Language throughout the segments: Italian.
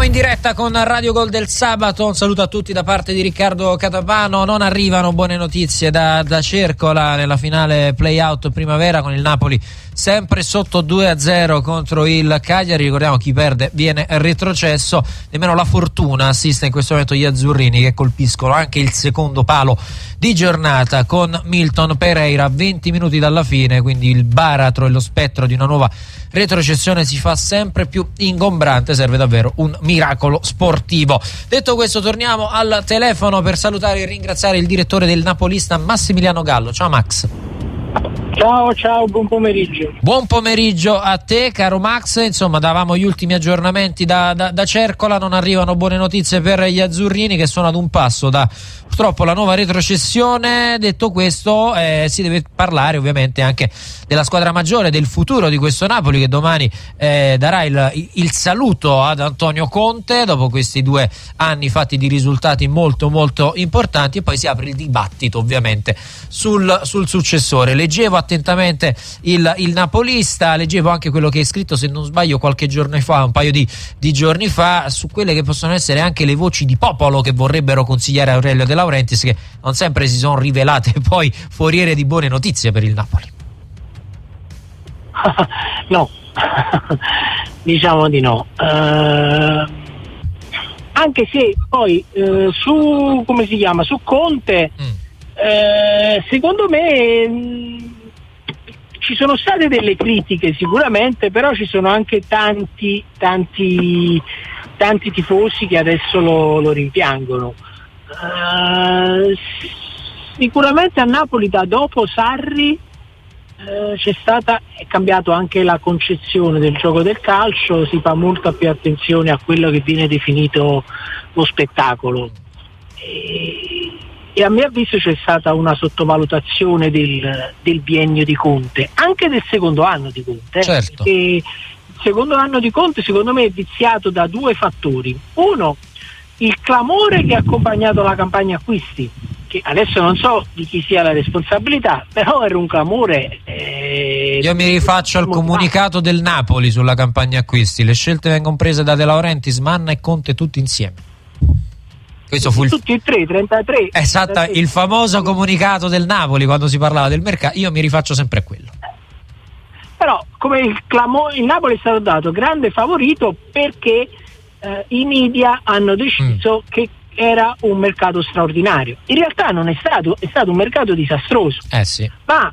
in diretta con Radio Gol del sabato. Un saluto a tutti da parte di Riccardo Catapano. Non arrivano buone notizie da Cercola nella finale play-out primavera, con il Napoli sempre sotto 2-0 contro il Cagliari. Ricordiamo, chi perde viene retrocesso. Nemmeno la fortuna assiste in questo momento gli azzurrini, che colpiscono anche il secondo palo di giornata con Milton Pereira 20 minuti dalla fine, quindi il baratro e lo spettro di una nuova retrocessione si fa sempre più ingombrante. Serve davvero un miracolo sportivo. Detto questo, torniamo al telefono per salutare e ringraziare il direttore del Napolista, Massimiliano Gallo. Ciao Max. Ciao, buon pomeriggio. Buon pomeriggio a te, caro Max. Insomma, davamo gli ultimi aggiornamenti da Cercola. Non arrivano buone notizie per gli azzurrini, che sono ad un passo da purtroppo la nuova retrocessione. Detto questo, si deve parlare ovviamente anche della squadra maggiore, del futuro di questo Napoli, che domani darà il saluto ad Antonio Conte dopo questi 2 anni fatti di risultati molto molto importanti, e poi si apre il dibattito ovviamente sul successore. Leggevo attentamente il Napolista, leggevo anche quello che hai scritto, se non sbaglio qualche giorno fa, un paio di giorni fa, su quelle che possono essere anche le voci di popolo che vorrebbero consigliare Aurelio De Laurentiis, che non sempre si sono rivelate poi foriere di buone notizie per il Napoli. No, diciamo di no, anche se poi su Conte, secondo me ci sono state delle critiche sicuramente, però ci sono anche tanti tifosi che adesso lo rimpiangono. Sicuramente a Napoli da dopo Sarri è cambiato anche la concezione del gioco del calcio, si fa molta più attenzione a quello che viene definito lo spettacolo, e a mio avviso c'è stata una sottovalutazione del biennio di Conte, anche del secondo anno di Conte, certo. Perché il secondo anno di Conte secondo me è viziato da 2 fattori. Uno, il clamore che ha accompagnato la campagna acquisti, che adesso non so di chi sia la responsabilità, però era un clamore. Io mi rifaccio al comunicato del Napoli sulla campagna acquisti: le scelte vengono prese da De Laurentiis, Manna e Conte tutti insieme. Questo fu tutti e 3, 33. Esatto, 33. Il famoso comunicato del Napoli quando si parlava del mercato. Io mi rifaccio sempre a quello. Però come il Napoli è stato dato grande favorito perché i media hanno deciso che era un mercato straordinario. In realtà non è stato, è stato un mercato disastroso. Sì. Ma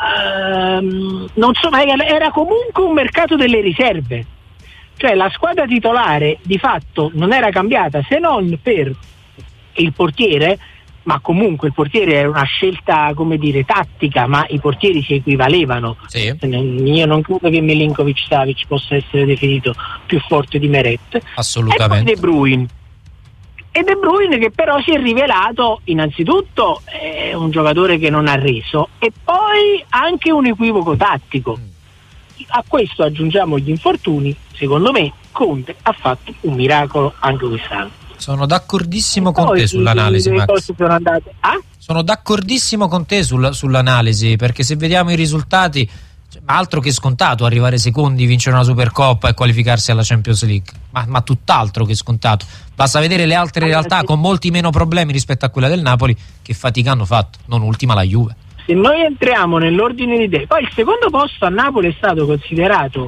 non so, ma era comunque un mercato delle riserve. Cioè la squadra titolare di fatto non era cambiata, se non per il portiere, ma comunque il portiere era una scelta, come dire, tattica, ma i portieri si equivalevano. Sì. Io non credo che Milinkovic-Savic possa essere definito più forte di Meret. Assolutamente. E poi De Bruyne che però si è rivelato innanzitutto un giocatore che non ha reso, e poi anche un equivoco tattico. A questo aggiungiamo gli infortuni. Secondo me Conte ha fatto un miracolo anche quest'anno. Sono d'accordissimo con te sull'analisi, Max. Sono d'accordissimo con te sull'analisi, perché se vediamo i risultati, altro che scontato arrivare secondi, vincere una Supercoppa e qualificarsi alla Champions League, ma tutt'altro che scontato. Basta vedere le altre realtà con molti meno problemi rispetto a quella del Napoli, che fatica hanno fatto, non ultima la Juve. Se noi entriamo nell'ordine di idee, poi il secondo posto a Napoli è stato considerato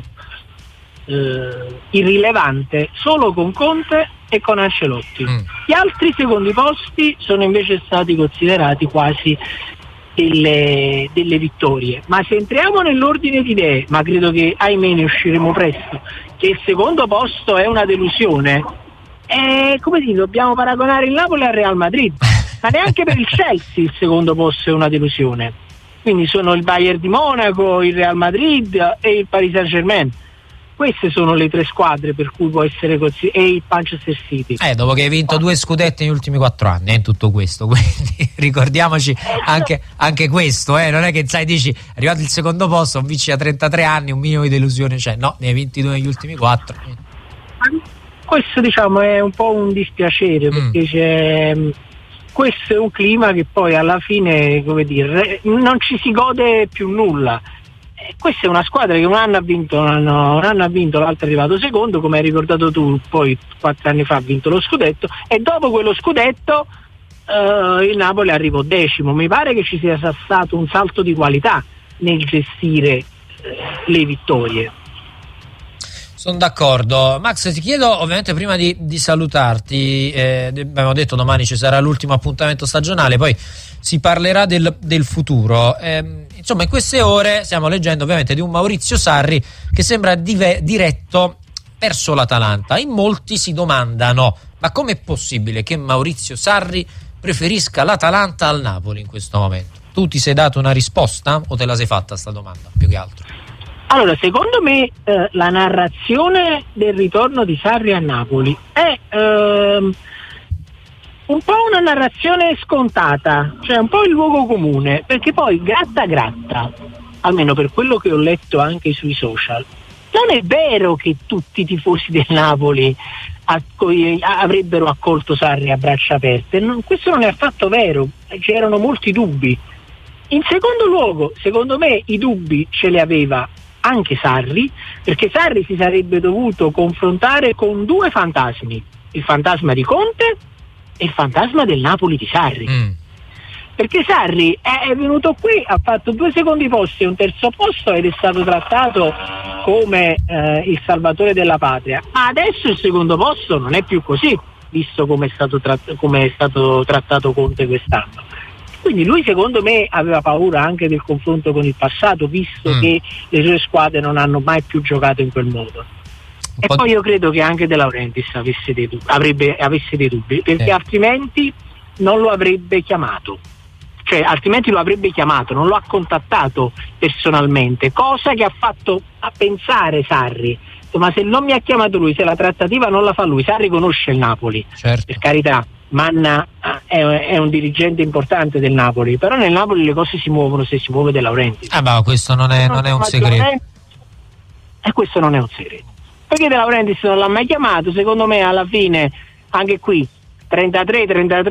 irrilevante solo con Conte e con Ancelotti. Gli altri secondi posti sono invece stati considerati quasi delle vittorie. Ma se entriamo nell'ordine di idee, ma credo che ahimè ne usciremo presto, che il secondo posto è una delusione, come dire, dobbiamo paragonare il Napoli al Real Madrid, ma neanche per il Chelsea il secondo posto è una delusione. Quindi sono il Bayern di Monaco, il Real Madrid e il Paris Saint-Germain. Queste sono le 3 squadre per cui può essere e il Manchester City. Dopo che hai vinto 2 scudetti negli ultimi 4 anni, in tutto questo, quindi ricordiamoci anche questo, non è che dici arrivato il secondo posto, vinci a 33 anni, un minimo di delusione c'è. No, ne hai 22 negli ultimi 4. Questo diciamo è un po' un dispiacere, perché questo è un clima che poi alla fine, come dire, non ci si gode più nulla. questa è una squadra che un anno ha vinto, l'altro è arrivato secondo, come hai ricordato tu, poi 4 anni fa ha vinto lo scudetto, e dopo quello scudetto il Napoli arrivò decimo. Mi pare che ci sia stato un salto di qualità nel gestire le vittorie. Sono d'accordo. Max, ti chiedo, ovviamente, prima di salutarti, abbiamo detto domani ci sarà l'ultimo appuntamento stagionale, poi si parlerà del futuro. Insomma, in queste ore stiamo leggendo ovviamente di un Maurizio Sarri che sembra diretto verso l'Atalanta. In molti si domandano: ma com'è possibile che Maurizio Sarri preferisca l'Atalanta al Napoli in questo momento? Tu ti sei dato una risposta o te la sei fatta sta domanda, più che altro? Allora, secondo me la narrazione del ritorno di Sarri a Napoli è un po' una narrazione scontata, cioè un po' il luogo comune, perché poi gratta, almeno per quello che ho letto anche sui social, non è vero che tutti i tifosi del Napoli avrebbero accolto Sarri a braccia aperte. Questo non è affatto vero, c'erano molti dubbi. In secondo luogo, secondo me i dubbi ce li aveva anche Sarri, perché Sarri si sarebbe dovuto confrontare con 2 fantasmi: il fantasma di Conte e il fantasma del Napoli di Sarri. Perché Sarri è venuto qui, ha fatto 2 secondi posti e un terzo posto ed è stato trattato come il salvatore della patria, ma adesso il secondo posto non è più così, visto come è stato trattato Conte quest'anno. Quindi lui, secondo me, aveva paura anche del confronto con il passato, visto che le sue squadre non hanno mai più giocato in quel modo. E poi io credo che anche De Laurentiis avesse dei dubbi, perché altrimenti non lo avrebbe chiamato. Cioè, altrimenti lo avrebbe chiamato, non lo ha contattato personalmente, cosa che ha fatto a pensare Sarri. Ma se non mi ha chiamato lui, se la trattativa non la fa lui, Sarri conosce il Napoli, certo, per carità. Manna è un dirigente importante del Napoli, però nel Napoli le cose si muovono se si muove De Laurentiis. Ma questo non è un segreto. E questo non è un segreto. Perché De Laurentiis non l'ha mai chiamato, secondo me alla fine, anche qui, 33,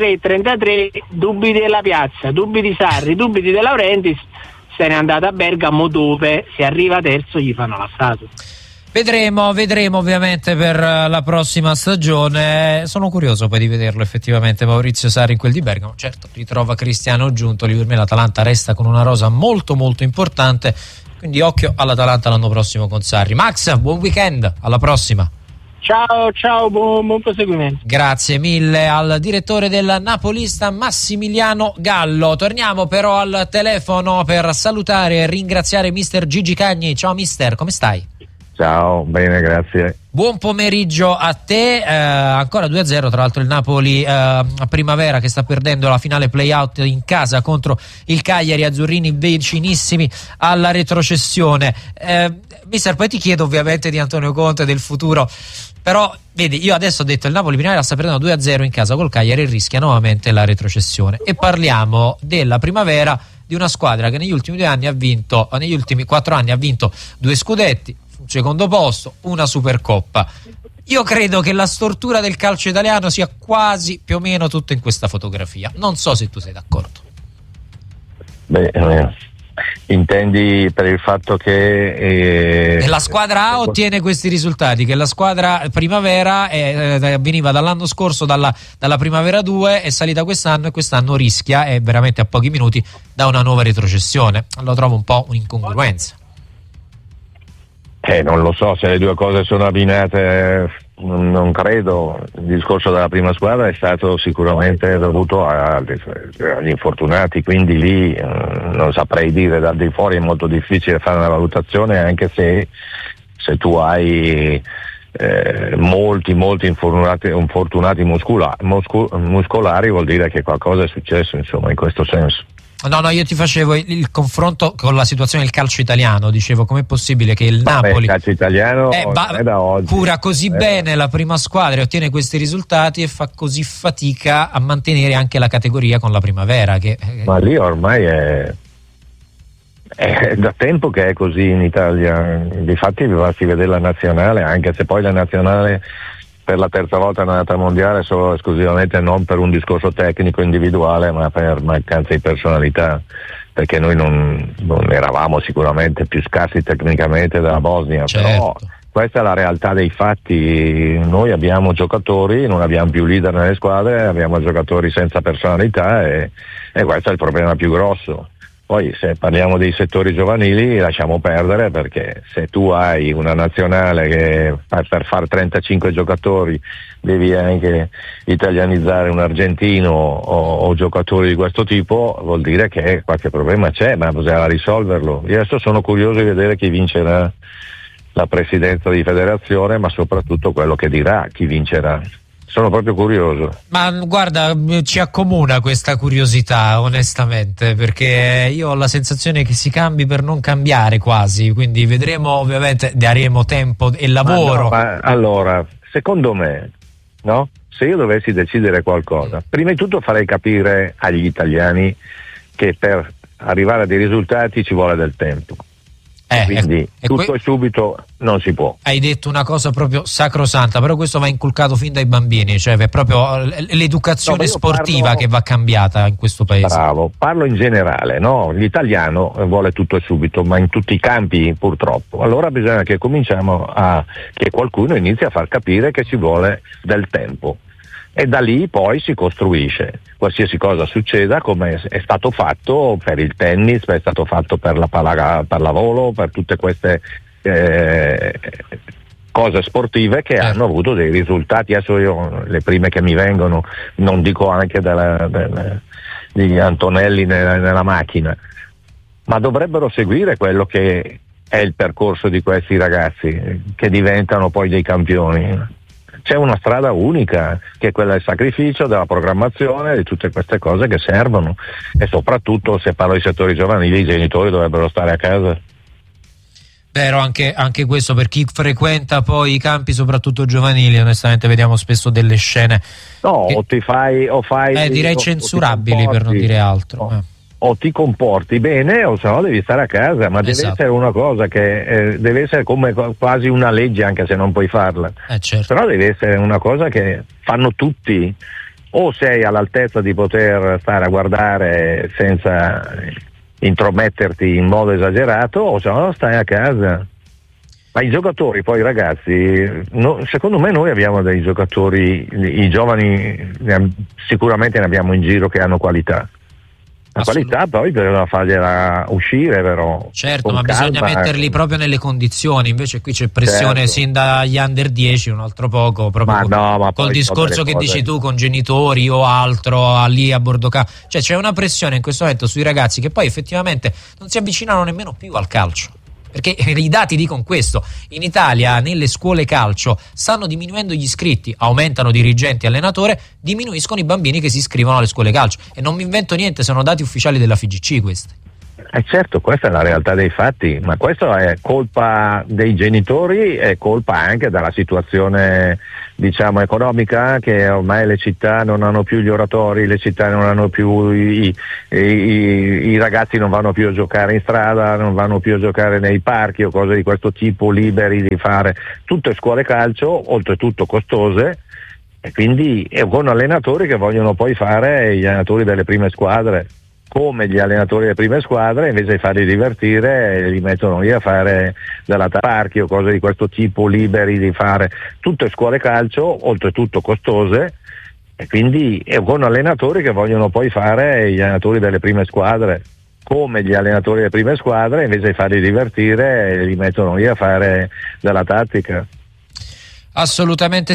dubbi della piazza, dubbi di Sarri, dubbi di De Laurentiis, se n'è andata a Bergamo, dove se arriva terzo gli fanno la statua. Vedremo ovviamente per la prossima stagione. Sono curioso poi di vederlo effettivamente Maurizio Sarri in quel di Bergamo. Certo, ritrova Cristiano Giuntoli, per me l'Atalanta resta con una rosa molto molto importante, quindi occhio all'Atalanta l'anno prossimo con Sarri. Max, buon weekend, alla prossima. Ciao, buon proseguimento. Grazie mille al direttore del Napolista Massimiliano Gallo. Torniamo però al telefono per salutare e ringraziare mister Gigi Cagni. Ciao mister, come stai? Ciao, bene, grazie. Buon pomeriggio a te, ancora 2-0, tra l'altro il Napoli a Primavera che sta perdendo la finale play-out in casa contro il Cagliari, azzurrini vicinissimi alla retrocessione. Mister, poi ti chiedo ovviamente di Antonio Conte, del futuro, però vedi, io adesso ho detto il Napoli Primavera sta perdendo 2-0 in casa col Cagliari e rischia nuovamente la retrocessione, e parliamo della Primavera, di una squadra che negli ultimi 4 anni ha vinto 2 scudetti, un secondo posto, una Supercoppa. Io credo che la stortura del calcio italiano sia quasi più o meno tutta in questa fotografia. Non so se tu sei d'accordo. Intendi per il fatto che la squadra A ottiene questi risultati, che la squadra Primavera veniva dall'anno scorso dalla Primavera 2, è salita quest'anno e quest'anno rischia, è veramente a pochi minuti da una nuova retrocessione. Lo trovo un po' un'incongruenza. Non lo so se le due cose sono abbinate, non credo. Il discorso della prima squadra è stato sicuramente dovuto agli infortunati, quindi lì non saprei dire, dal di fuori è molto difficile fare una valutazione, anche se tu hai molti infortunati muscolari, vuol dire che qualcosa è successo, insomma, in questo senso. No, io ti facevo il confronto con la situazione del calcio italiano, dicevo com'è possibile che il Napoli, il calcio italiano è da oggi, cura così bene la prima squadra e ottiene questi risultati e fa così fatica a mantenere anche la categoria con la Primavera. Ma lì ormai è da tempo che è così in Italia, difatti basti vedere la nazionale, anche se poi la nazionale per la terza volta è andata al mondiale solo esclusivamente non per un discorso tecnico individuale, ma per mancanza di personalità. perché noi non eravamo sicuramente più scarsi tecnicamente della Bosnia, certo. Però questa è la realtà dei fatti. Noi abbiamo giocatori, non abbiamo più leader nelle squadre, abbiamo giocatori senza personalità e questo è il problema più grosso. Poi se parliamo dei settori giovanili lasciamo perdere, perché se tu hai una nazionale che per far 35 giocatori devi anche italianizzare un argentino o giocatori di questo tipo, vuol dire che qualche problema c'è, ma bisogna risolverlo. Io adesso sono curioso di vedere chi vincerà la presidenza di federazione, ma soprattutto quello che dirà chi vincerà. Sono proprio curioso. Ma guarda, ci accomuna questa curiosità onestamente, perché io ho la sensazione che si cambi per non cambiare quasi, quindi vedremo, ovviamente daremo tempo e lavoro. Ma allora, secondo me, no? Se io dovessi decidere qualcosa, prima di tutto farei capire agli italiani che per arrivare a dei risultati ci vuole del tempo. Quindi tutto e subito non si può. Hai detto una cosa proprio sacrosanta, però questo va inculcato fin dai bambini, cioè è proprio l'educazione sportiva che va cambiata in questo paese. Bravo, parlo in generale, no? L'italiano vuole tutto e subito, ma in tutti i campi purtroppo. Allora bisogna che che qualcuno inizi a far capire che ci vuole del tempo. E da lì poi si costruisce, qualsiasi cosa succeda, come è stato fatto per il tennis, è stato fatto per la pallavolo, per tutte queste cose sportive che hanno avuto dei risultati. Adesso io le prime che mi vengono, non dico anche di Antonelli nella macchina, ma dovrebbero seguire quello che è il percorso di questi ragazzi che diventano poi dei campioni. C'è una strada unica, che è quella del sacrificio, della programmazione, di tutte queste cose che servono, e soprattutto, se parlo di settori giovanili, i genitori dovrebbero stare a casa. Vero, anche questo, per chi frequenta poi i campi soprattutto giovanili, onestamente vediamo spesso delle scene direi censurabili, per non dire altro. O ti comporti bene o se no devi stare a casa, ma deve essere una cosa che deve essere come quasi una legge, anche se non puoi farla. Certo. Però deve essere una cosa che fanno tutti, o sei all'altezza di poter stare a guardare senza intrometterti in modo esagerato, o se no stai a casa. Ma i giocatori poi, ragazzi, secondo me noi abbiamo dei giocatori, i giovani sicuramente ne abbiamo in giro che hanno qualità. La qualità poi bisogna fargliela uscire, però. Certo, ma bisogna metterli proprio nelle condizioni. Invece qui c'è pressione sin dagli under 10, un altro poco, proprio col discorso che dici tu, con genitori o altro, lì a bordo cioè c'è una pressione in questo momento sui ragazzi che poi effettivamente non si avvicinano nemmeno più al calcio. Perché i dati dicono questo: in Italia nelle scuole calcio stanno diminuendo gli iscritti, aumentano dirigenti e allenatore, diminuiscono i bambini che si iscrivono alle scuole calcio, e non mi invento niente, sono dati ufficiali della FIGC questi. Certo, questa è la realtà dei fatti, ma questo è colpa dei genitori, è colpa anche della situazione, diciamo, economica, che ormai le città non hanno più gli oratori, le città non hanno più i ragazzi non vanno più a giocare in strada, non vanno più a giocare nei parchi o cose di questo tipo, liberi di fare tutte scuole calcio, oltretutto costose, e quindi con allenatori che vogliono poi fare gli allenatori delle prime squadre, come gli allenatori delle prime squadre, invece di farli divertire li mettono lì a fare della parchi o cose di questo tipo, liberi di fare tutte scuole calcio, oltretutto costose, e quindi con allenatori che vogliono poi fare gli allenatori delle prime squadre, come gli allenatori delle prime squadre, invece di farli divertire li mettono lì a fare della tattica. Assolutamente